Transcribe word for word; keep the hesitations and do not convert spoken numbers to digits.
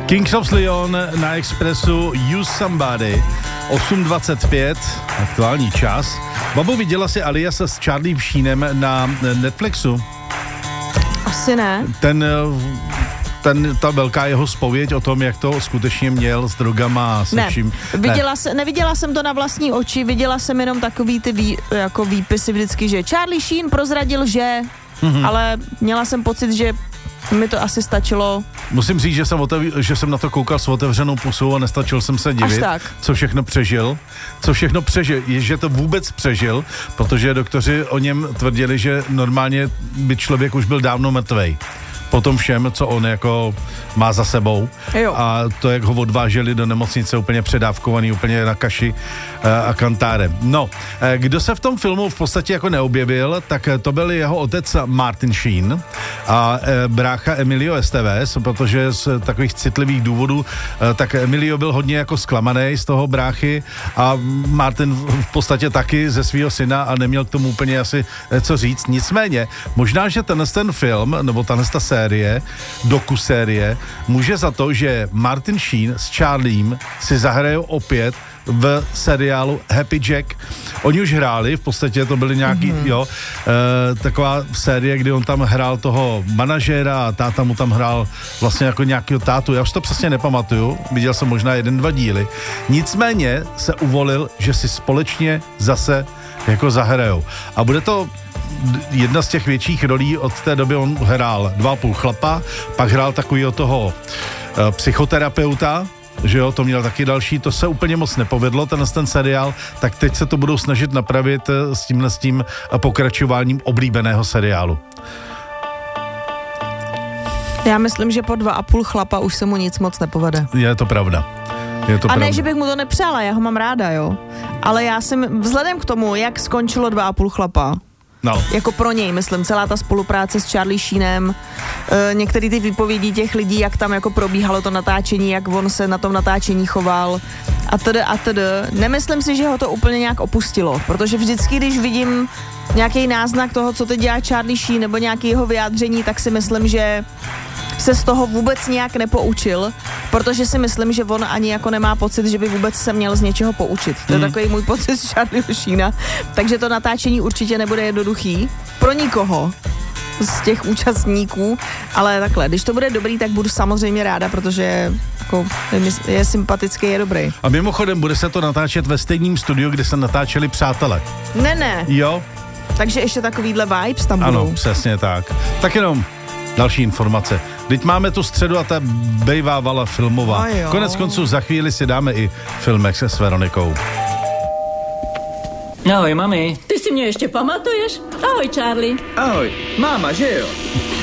Kings of Leon na Expressu, Use Somebody, osm dvacet pět, aktuální čas. Babo, viděla jsi Alias s Charlie Sheenem na Netflixu? Asi ne. Ten, ten, ta velká jeho zpověď o tom, jak to skutečně měl s drogama a se ne. vším. Viděla ne. Se, neviděla jsem to na vlastní oči, viděla jsem jenom takový ty vý, jako výpisy vždycky, že Charlie Sheen prozradil, že, mm-hmm. ale měla jsem pocit, že mi to asi stačilo. Musím říct, že jsem, otev- že jsem na to koukal s otevřenou pusou a nestačil jsem se divit, co všechno přežil. Co všechno přežil, je, že to vůbec přežil, protože doktoři o něm tvrdili, že normálně by člověk už byl dávno mrtvej. Po tom všem, co on jako má za sebou. Jo. A to, jak ho odváželi do nemocnice úplně předávkovaný, úplně na kaši a kantárem. No, kdo se v tom filmu v podstatě jako neobjevil, tak to byl jeho otec Martin Sheen a brácha Emilio Estevez, protože z takových citlivých důvodů, tak Emilio byl hodně jako zklamaný z toho bráchy a Martin v podstatě taky ze svého syna a neměl k tomu úplně asi co říct. Nicméně, možná, že tenhle ten film, nebo tenhle ta série, dokusérie, může za to, že Martin Sheen s Charliem si zahrajou opět v seriálu Happy Jack. Oni už hráli, v podstatě to byly nějaký, mm-hmm. jo, e, taková série, kdy on tam hrál toho manažéra a táta mu tam hrál vlastně jako nějakýho tátu. Já už to přesně nepamatuju, viděl jsem možná jeden, dva díly. Nicméně se uvolil, že si společně zase jako zahrajou. A bude to jedna z těch větších rolí. Od té doby on hrál dva a půl chlapa, pak hrál takovýho toho e, psychoterapeuta, že jo, to měl taky další, to se úplně moc nepovedlo, ten, ten seriál, tak teď se to budou snažit napravit s tímhle s tím pokračováním oblíbeného seriálu. Já myslím, že po dva a půl chlapa už se mu nic moc nepovede. Je to pravda. Je to a pravda. ne, že bych mu to nepřála, já ho mám ráda, jo. Ale já jsem, vzhledem k tomu, jak skončilo dva a půl chlapa, no. Jako pro něj, myslím, celá ta spolupráce s Charlie Sheenem, e, některé ty výpovědi těch lidí, jak tam jako probíhalo to natáčení, jak on se na tom natáčení choval a tedy a tedy. Nemyslím si, že ho to úplně nějak opustilo, protože vždycky, když vidím nějaký náznak toho, co teď dělá Charlie Sheen nebo nějaký jeho vyjádření, tak si myslím, že se z toho vůbec nějak nepoučil, protože si myslím, že on ani jako nemá pocit, že by vůbec se měl z něčeho poučit. To je hmm. takový můj pocit z Charlie Sheena. Takže to natáčení určitě nebude jednoduchý pro nikoho z těch účastníků, ale takhle, když to bude dobrý, tak budu samozřejmě ráda, protože jako, je sympatický, je dobrý. A mimochodem, bude se to natáčet ve stejném studiu, kde se natáčeli Přátelé. Ne, ne. Jo. Takže ještě takovýhle vibes tam budou. Ano, přesně tak. Tak jenom další informace. Teď máme tu středu a ta bejvávala filmová. Konec konců za chvíli si dáme i filmek se s Veronikou. Ahoj, mami. Ty si mě ještě pamatuješ? Ahoj, Charlie. Ahoj, máma, že jo?